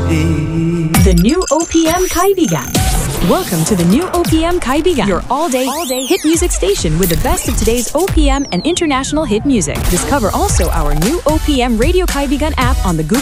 The new OPM Kaibigan. Welcome to the new OPM Kaibigan, your all-day hit music station with the best of today's OPM and international hit music. Discover also our new OPM Radio Kaibigan app on the Google